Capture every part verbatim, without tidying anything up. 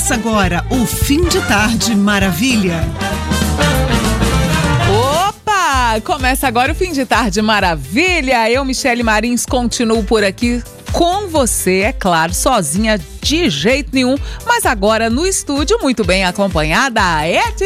Começa agora o Fim de Tarde Maravilha. Opa! Começa agora o Fim de Tarde Maravilha. Eu, Michele Marins, continuo por aqui com você, é claro, sozinha de jeito nenhum, mas agora no estúdio, muito bem acompanhada, a Ed.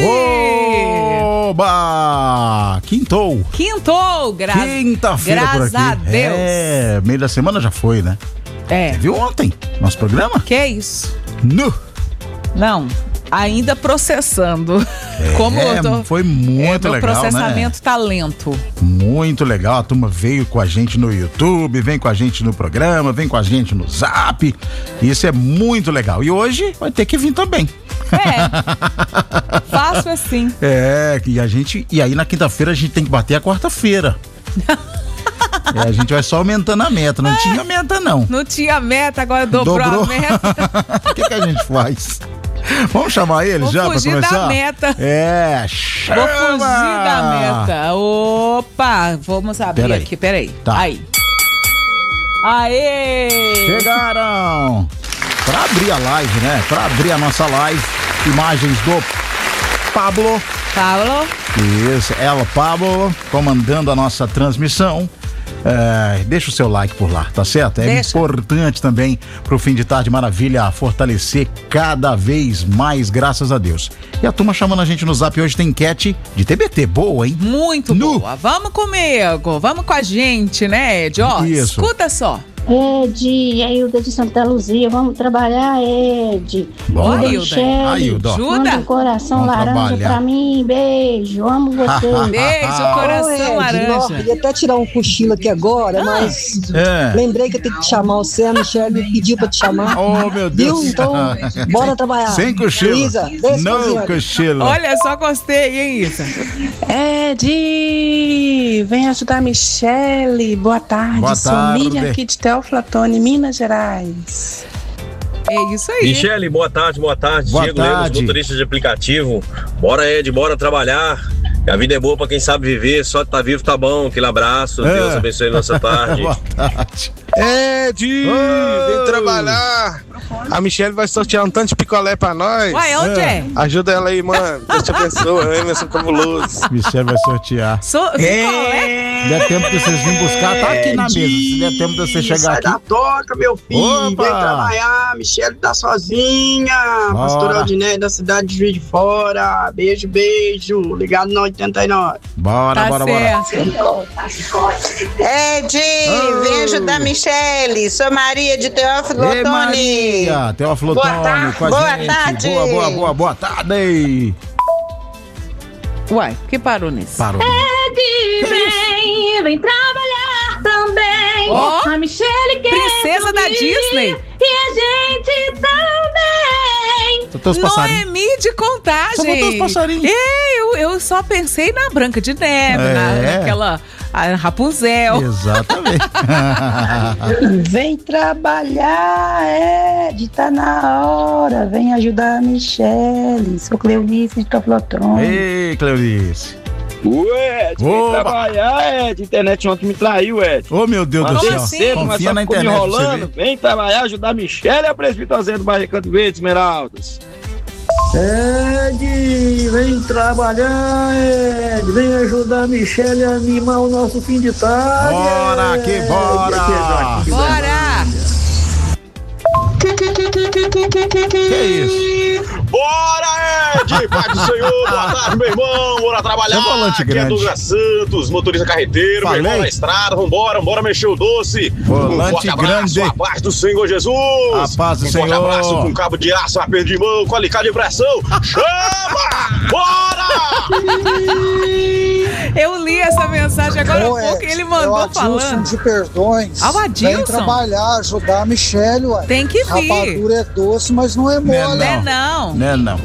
Oba! Quintou! Quintou! Gra... Quinta-feira por aqui. Graças a Deus. É, meio da semana já foi, né? É. Viu ontem nosso programa? Que é isso? Nu! Não, ainda processando. É, Como eu tô... foi muito é, meu legal, processamento né? tá lento. Muito legal, a turma veio com a gente no YouTube, vem com a gente no programa, vem com a gente no Zap. Isso é muito legal. E hoje vai ter que vir também. É, fácil assim. É, e a gente, e aí na quinta-feira a gente tem que bater a quarta-feira. É, a gente vai só aumentando a meta, não é. tinha meta não. Não tinha meta, agora dobrou, dobrou. a meta. O que, que a gente faz? Vamos chamar ele Vou já pra começar? Vou fugir da meta. É, chama! Vou fugir da meta. Opa, vamos abrir pera aqui, peraí. Tá. Aí. Aê! Chegaram! Pra abrir a live, né? Pra abrir a nossa live, imagens do Pablo. Pablo. Isso, ela, Pablo, comandando a nossa transmissão. É, deixa o seu like por lá, tá certo? É deixa. Importante também pro Fim de Tarde Maravilha fortalecer cada vez mais, graças a Deus. E a turma chamando a gente no Zap hoje tem enquete de T B T, boa, hein? Muito no. boa. Vamos comigo, vamos com a gente, né, Ed? Ó, Isso. Escuta só. Ed, Ailda de Santa Luzia, vamos trabalhar, Ed. Bora, Ailda. Ailda. Manda um coração vamos laranja trabalhar. Pra mim, beijo, amo você. Beijo, coração Ed, laranja. Nossa, queria até tirar um cochilo aqui agora, ah. mas é. lembrei que eu tenho que te chamar você, a Michele me pediu pra te chamar. Oh, meu Deus. Viu? Então, bora trabalhar. Sem cochilo. Isa, não cochilo. Olha só, gostei, hein, Isa? Ed, vem ajudar a Michele. Boa tarde, Boa sou tarde. Miriam aqui de Teoflotone, Minas Gerais. É isso aí. Michele, boa tarde, boa tarde. Boa Diego tarde. Lemos, motorista de aplicativo. Bora, Ed, bora trabalhar. A vida é boa pra quem sabe viver, só de tá vivo tá bom. Aquele abraço, é. Deus abençoe a nossa tarde. Boa tarde. Ed, oh. vem trabalhar. A Michele vai sortear um tanto de picolé pra nós. Uai, onde é? é? Ajuda ela aí, mano. Deus te abençoe, Emerson Cabuloso. Michele vai sortear. So, picolé? Se der tempo de vocês virem buscar, tá aqui na mesa. Se der tempo de você chegar sai aqui. Sai da toca, meu filho. Opa. Vem trabalhar. Michele tá sozinha. Pastor Aldinei da cidade de Juiz de Fora. Beijo, beijo. Ligado no oitenta e nove. Bora, tá bora, certo. bora. Ed, oh. vem ajudar a Michele. Sou Maria de Teófilo Otoni. Teófilo Otoni com a boa gente. Tarde. Boa, boa, boa, boa tarde. Uai, que parou nisso? Parou. Ed, vem, vem trabalhar também. Oh, a Michele quer princesa da Disney. E a gente também. Noemi de Contagem. Só botou os passarinhos. É, eu, eu só pensei na Branca de Neve, é. na, naquela a Rapunzel. Exatamente. Vem trabalhar, Ed, tá na hora. Vem ajudar a Michele. Sou Cleonice de Teoflotone. Ei, Cleonice. Ué, Ed, vem trabalhar, Ed. A internet ontem me traiu, Ed. Ô, oh, meu Deus mas do céu. Assim? Cedo, confia na internet. Enrolando. Vem trabalhar, ajudar a Michele e a presbítera do bairro Recanto Verde, Esmeraldas. Ed, vem trabalhar, Ed. Vem ajudar a Michele a animar o nosso fim de tarde. Bora, Ed. que bora. Bora. Que isso? Bora, Ed! Pai do Senhor, boa tarde, meu irmão. Bora trabalhar. É volante aqui grande. é Douglas Santos, motorista carreteiro, Falei. meu irmão na estrada. Vambora, vambora mexer o doce. Volante um forte abraço, grande. a paz do Senhor Jesus. A paz do um Senhor. forte abraço com cabo de aço, aperto de mão, com alicate de pressão. Chama! Bora! Eu li essa mensagem agora há pouco e ele mandou é o falando. de Perdões. Ah, o Adilson. Vem trabalhar, ajudar a Michele, ué. Tem que vir. Rapadura é doce, mas não é mole. Não é não. Não é não.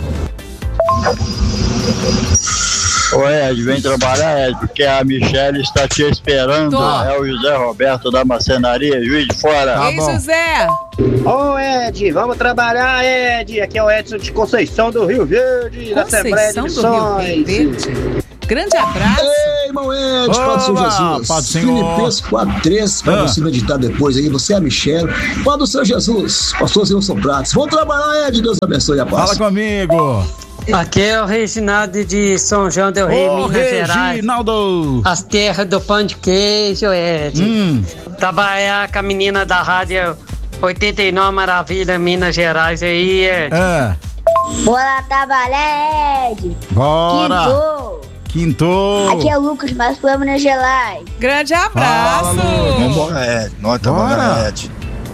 Ô Ed, vem trabalhar, Ed, porque a Michele está te esperando. Tô. É o José Roberto da Marcenaria, Juiz de Fora. Tá Ei, bom. José. Ô, Ed, vamos trabalhar, Ed. Aqui é o Edson de Conceição do Rio Verde, da Assembleia de Conceição do Rio Missões. Verde. Grande abraço. Ei, irmão Ed, Padre Senhor Jesus. Padre Senhor. Filipenses quatro três, pra Ah. você meditar depois aí, você é a Michele. Padre do Senhor Jesus, pastor Senhor Soprates. Vamos trabalhar, Ed, Deus abençoe a paz. Fala comigo. Aqui é o Reginaldo de São João del Rei, Ô, Minas Gerais. Reginaldo. As terras do pão de queijo, Ed. Hum. Trabalhar com a menina da rádio oitenta e nove Maravilha, Minas Gerais aí, Ed. É. Bora trabalhar, Ed. Bora. Quintou. Quintou. Aqui é o Lucas, mas foi Minas Gerais. Grande abraço. Vambora, Ed. Nós trabalhamos, Ed.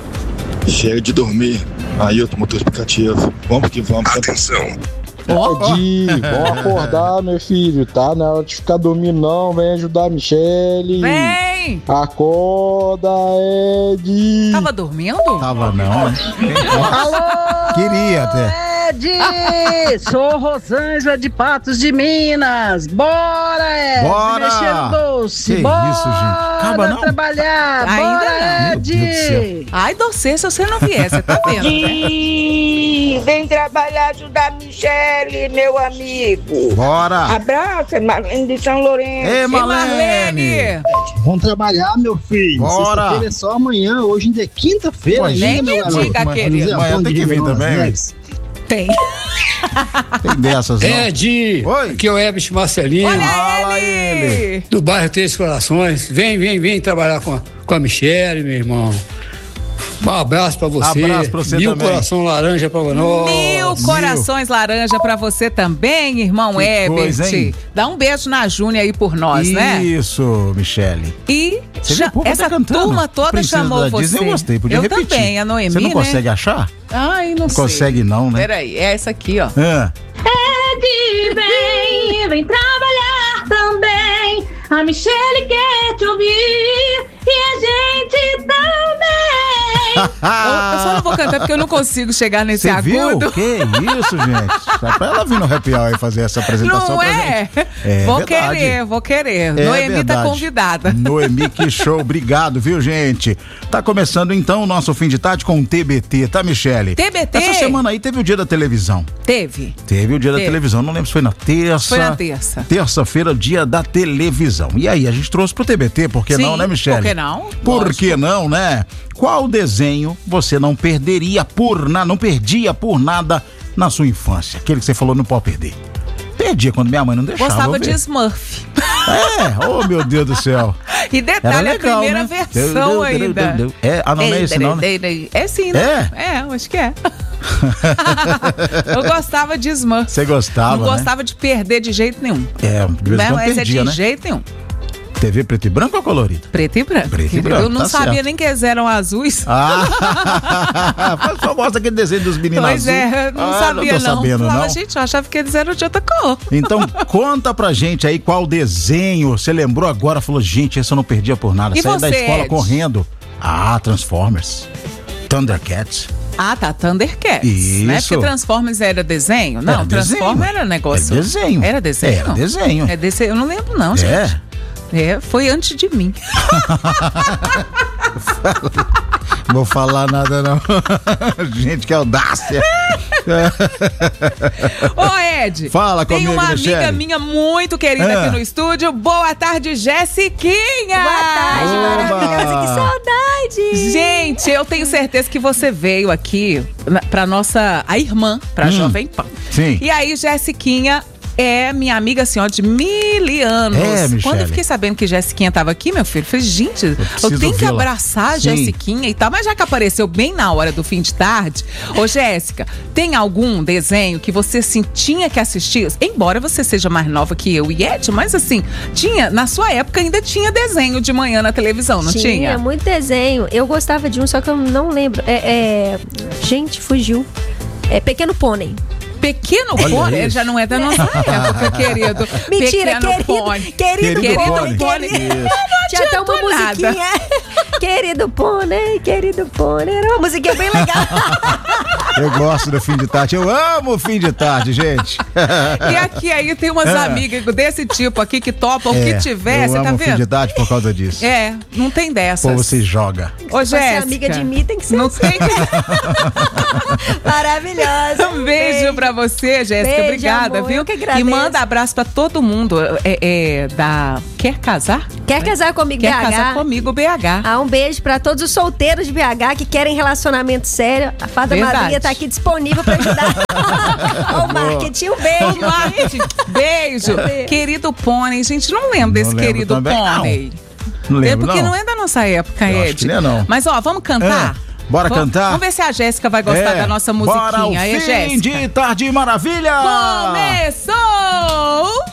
Chega de dormir. Ailton, motor explicativo. Vamos que vamos. Atenção. Edi, vamos acordar, meu filho, tá? Não é hora de ficar dormindo, não. Vem ajudar a Michele. Vem! Acorda, Ed. Tava dormindo? Tava não, né? Alô! Queria até. Ed! Sou Rosângela de Patos de Minas. Bora, Ed! Bora! Mexendo doce. Que Bora isso, gente? Acaba não? trabalhar. Ainda Bora, não. Ed! Meu Deus do céu. Ai, doce, se você não vier, você tá vendo, né? Edi, vem trabalhar, ajudar a Michele, meu amigo. Bora. Abraço, é Marlene de São Lourenço. Ei, Marlene. Vamos trabalhar, meu filho. Bora. Sexta-feira é só amanhã, hoje ainda é quinta-feira. Pois nem ainda, me meu garoto. diga, Mas- querido. Amanhã tem que vir também, né? Tem. Tem dessas, não. Ed, Oi. aqui é o Ebis Marcelinho, Olha ele! do bairro Três Corações. Vem, vem, vem trabalhar com a, com a Michele, meu irmão. Um abraço pra você. Abraço pra você Mil também. coração laranja pra nós. Mil corações laranja pra você também, irmão Que Ebert. coisa, hein? Dá um beijo na Júnia aí por nós, né? Isso, Michele. E Você cha- viu, o povo essa tá cantando. turma toda Princesa chamou da você. Disney, eu gostei, podia eu repetir. também, a Noemi, Você não né? consegue achar? Ai, não sei. Consegue não, né? Peraí, é essa aqui, ó. É. Ed, vem, vem trabalhar também. A Michele quer te ouvir e a gente também. eu, eu só não vou cantar porque eu não consigo chegar nesse Você viu? agudo. Que isso, gente? Só pra ela vir no Happy Hour e fazer essa apresentação Não pra é? gente. É vou verdade. querer, vou querer. É Noemi tá verdade. convidada. Noemi, que show. Obrigado, viu, gente? Tá começando então o nosso fim de tarde com o T B T, tá, Michele? T B T? Essa semana aí teve o dia da televisão. Teve. Teve o dia Teve. da televisão, não lembro se foi na terça. Foi na terça. Terça-feira, dia da televisão. E aí, a gente trouxe pro T B T, por que Sim, não, né, Michele? por que não? Por Lógico. que não, né? Qual desenho você não perderia por nada, não perdia por nada na sua infância? Aquele que você falou não pode perder. Perdia quando minha mãe não deixava. Gostava eu de ver. Smurf. É, oh meu Deus do céu. E Era detalhe, legal, a primeira né? versão Deu, deu, ainda. deu, deu. É, ah, não, não é esse não, né? É sim, né? É, eu acho que é. Eu gostava de Smurf. Você gostava, Não né? gostava de perder de jeito nenhum. É, de vez em Não, quando essa é perdia, de né? jeito nenhum. T V preto e branco ou colorido? Preto e branco. Preto e Eu branco, não tá sabia certo. nem que eles eram azuis. Ah, só mostra aquele desenho dos meninos Pois azul. é, eu não Ah, sabia não. Tô não. sabendo, Falava, não. gente, eu achava que eles eram de outra cor. Então conta pra gente aí qual desenho você lembrou agora, falou, gente, esse eu não perdia por nada. E Saí da você, escola Ed? correndo. Ah, Transformers. Thundercats. Ah, tá, Thundercats. Isso. Não é porque Transformers era desenho? Não, Era Transformers desenho. era negócio. Era desenho. Era desenho? Era desenho. É desenho, eu não lembro não, gente. É. É, foi antes de mim. Vou falar nada não. Gente, que audácia. Ô, Ed. Fala tem comigo, uma Michele. amiga minha muito querida Ah. aqui no estúdio. Boa tarde, Jessiquinha. Boa tarde, Oba. maravilhosa. Que saudade. Gente, eu tenho certeza que você veio aqui na- pra nossa, a irmã, pra Hum. Jovem Pan. Sim. E aí, Jessiquinha é minha amiga, assim, ó, de mil anos. É, Michele. Quando eu fiquei sabendo que Jessiquinha tava aqui, meu filho, eu falei, gente, eu, preciso tenho que vê-la. abraçar a Sim. Jessiquinha e tal. Mas já que apareceu bem na hora do fim de tarde, ô Jéssica, tem algum desenho que você, assim, tinha que assistir? Embora você seja mais nova que eu e Ed, mas assim, tinha, na sua época ainda tinha desenho de manhã na televisão, não tinha? Tinha muito desenho. Eu gostava de um, só que eu não lembro. É, é... Gente, fugiu. É Pequeno Pônei. Pequeno Olha Pônei? isso. Ele já não é da nossa época, querido. Mentira, Pequeno querido, Pônei. querido, Querido Pônei. Pônei. Querido. Não Tinha até uma adiantou nada. musiquinha. Querido Pônei, querido Pônei. Era uma musiquinha bem legal. Eu gosto do fim de tarde. Eu amo o fim de tarde, gente. E aqui aí tem umas É. amigas desse tipo aqui que topam o É, que tiver, eu você tá amo o fim de vendo? tarde por causa disso. É, não tem Pô, dessas. você joga. Ô, Pra ser Jéssica. amiga de mim tem que ser Não assim. tem que... Maravilhosa. Um beijo beijo pra você, Jéssica. Beijo, obrigada, amor, viu? eu que agradeço. E manda abraço pra todo mundo. É, é, da... Quer casar? Quer casar comigo, Quer B H? casar comigo, B H. Ah, um beijo pra todos os solteiros de B H que querem relacionamento sério. A Fada Verdade. Madrinha tá aqui disponível pra ajudar. Ô, marketing, um beijo. Ô, marketing, beijo. Cadê? Querido Pônei. Gente, não lembro desse lembro querido também, Pônei. Não É lembro, porque não. não é da nossa época, Eu acho Ed. que não é, não. Mas, ó, vamos cantar? É, bora vamos, cantar? Vamos ver se a Jéssica vai gostar É, da nossa bora o musiquinha. Aí, fim Jéssica. de Tarde Maravilha! Começou!